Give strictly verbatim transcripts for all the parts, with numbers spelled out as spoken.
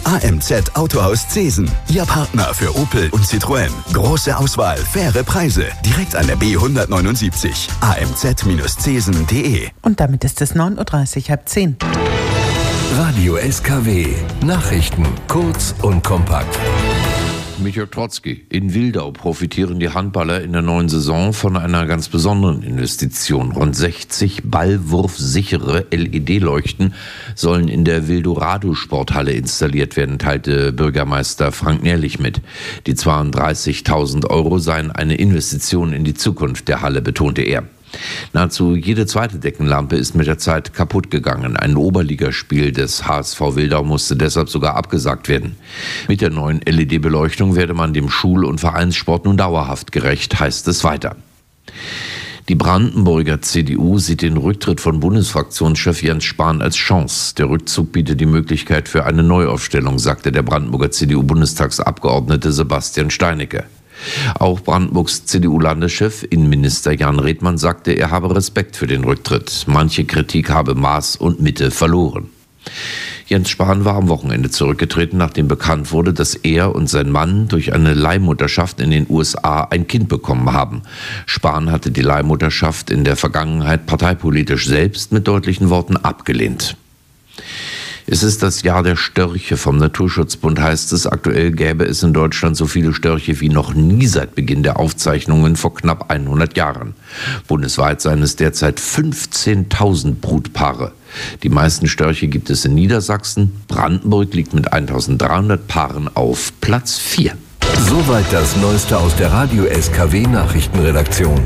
A M Z Autohaus Zesen. Ihr Partner für Opel und Citroën. Große Auswahl, faire Preise. Direkt an der B hundertneunundsiebzig. a m z Bindestrich zesen punkt de. Und damit ist es neun Uhr dreißig, halb zehn. Radio S K W. Nachrichten kurz und kompakt. Michael Trotzki. In Wildau profitieren die Handballer in der neuen Saison von einer ganz besonderen Investition. Rund sechzig ballwurfsichere L E D-Leuchten sollen in der Wildorado-Sporthalle installiert werden, teilte Bürgermeister Frank Nährlich mit. Die zweiunddreißigtausend Euro seien eine Investition in die Zukunft der Halle, betonte er. Nahezu jede zweite Deckenlampe ist mit der Zeit kaputt gegangen. Ein Oberligaspiel des H S V Wildau musste deshalb sogar abgesagt werden. Mit der neuen L E D-Beleuchtung werde man dem Schul- und Vereinssport nun dauerhaft gerecht, heißt es weiter. Die Brandenburger C D U sieht den Rücktritt von Bundesfraktionschef Jens Spahn als Chance. Der Rückzug bietet die Möglichkeit für eine Neuaufstellung, sagte der Brandenburger C D U-Bundestagsabgeordnete Sebastian Steinecke. Auch Brandenburgs C D U-Landeschef, Innenminister Jan Redmann, sagte, er habe Respekt für den Rücktritt. Manche Kritik habe Maß und Mitte verloren. Jens Spahn war am Wochenende zurückgetreten, nachdem bekannt wurde, dass er und sein Mann durch eine Leihmutterschaft in den U S A ein Kind bekommen haben. Spahn hatte die Leihmutterschaft in der Vergangenheit parteipolitisch selbst mit deutlichen Worten abgelehnt. Es ist das Jahr der Störche. Vom Naturschutzbund heißt es, aktuell gäbe es in Deutschland so viele Störche wie noch nie seit Beginn der Aufzeichnungen vor knapp hundert Jahren. Bundesweit seien es derzeit fünfzehntausend Brutpaare. Die meisten Störche gibt es in Niedersachsen. Brandenburg liegt mit eintausenddreihundert Paaren auf Platz vier. Soweit das Neueste aus der Radio S K W Nachrichtenredaktion.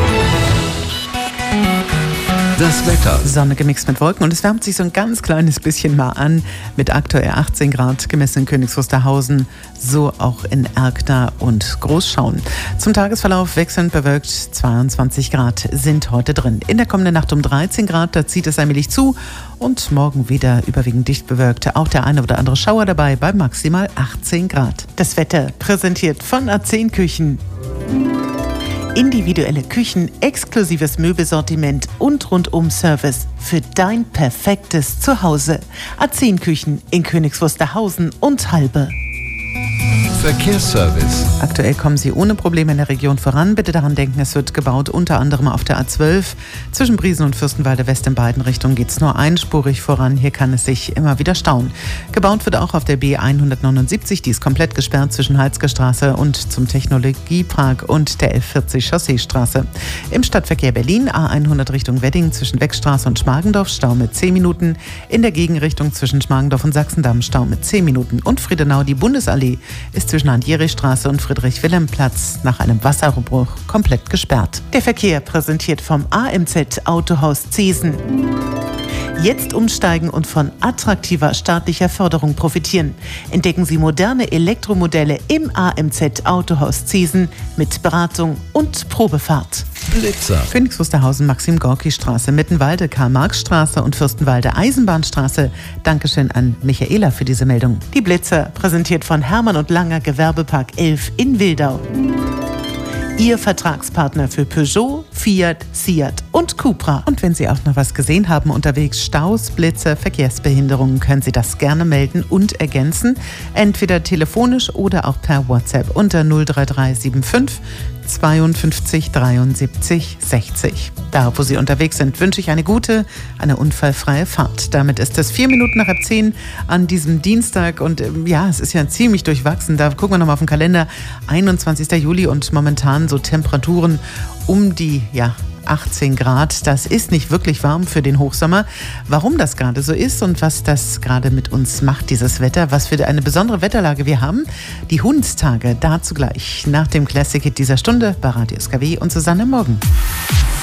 Das Wetter. Sonne gemixt mit Wolken und es wärmt sich so ein ganz kleines bisschen mal an mit aktuell achtzehn Grad gemessen in Königs Wusterhausen, so auch in Erkner und Großschauen. Zum Tagesverlauf wechselnd bewölkt, zweiundzwanzig Grad sind heute drin. In der kommenden Nacht um dreizehn Grad, da zieht es allmählich zu und morgen wieder überwiegend dicht bewölkt. Auch der eine oder andere Schauer dabei bei maximal achtzehn Grad. Das Wetter präsentiert von A zehn Küchen. Individuelle Küchen, exklusives Möbelsortiment und Rundum-Service für dein perfektes Zuhause. A zehn Küchen in Königs Wusterhausen und Halbe. Verkehrsservice. Aktuell kommen Sie ohne Probleme in der Region voran. Bitte daran denken, es wird gebaut, unter anderem auf der A zwölf. Zwischen Briesen und Fürstenwalde West in beiden Richtungen geht es nur einspurig voran. Hier kann es sich immer wieder stauen. Gebaut wird auch auf der B hundertneunundsiebzig. Die ist komplett gesperrt zwischen Halsgerstraße und zum Technologiepark und der L vierzig Chausseestraße. Im Stadtverkehr Berlin A hundert Richtung Wedding zwischen Weckstraße und Schmargendorf Stau mit zehn Minuten. In der Gegenrichtung zwischen Schmargendorf und Sachsendamm Stau mit zehn Minuten. Und Friedenau, die Bundesallee, ist zwischen Hand-Jehre-Straße und Friedrich-Wilhelm-Platz nach einem Wasserbruch komplett gesperrt. Der Verkehr präsentiert vom A M Z Autohaus Zesen. Jetzt umsteigen und von attraktiver staatlicher Förderung profitieren. Entdecken Sie moderne Elektromodelle im A M Z Autohaus Zesen mit Beratung und Probefahrt. Blitzer. Königs Wusterhausen, Maxim-Gorki-Straße, Mittenwalde, Karl-Marx-Straße und Fürstenwalde Eisenbahnstraße. Dankeschön an Michaela für diese Meldung. Die Blitzer präsentiert von Hermann und Langer Gewerbepark elf in Wildau. Ihr Vertragspartner für Peugeot, Fiat, Seat und Cupra. Und wenn Sie auch noch was gesehen haben unterwegs, Staus, Blitze, Verkehrsbehinderungen, können Sie das gerne melden und ergänzen. Entweder telefonisch oder auch per WhatsApp unter null drei drei sieben fünf zweiundfünfzig dreiundsiebzig sechzig. Da, wo Sie unterwegs sind, wünsche ich eine gute, eine unfallfreie Fahrt. Damit ist es vier Minuten nach halb zehn an diesem Dienstag und ähm, ja, es ist ja ziemlich durchwachsen. Da gucken wir nochmal auf den Kalender. einundzwanzigster Juli und momentan so Temperaturen um die, ja, achtzehn Grad. Das ist nicht wirklich warm für den Hochsommer. Warum das gerade so ist und was das gerade mit uns macht, dieses Wetter, was für eine besondere Wetterlage wir haben, die Hundstage, dazu gleich nach dem Classic Hit dieser Stunde bei Radio S K W und Susanne Morgen.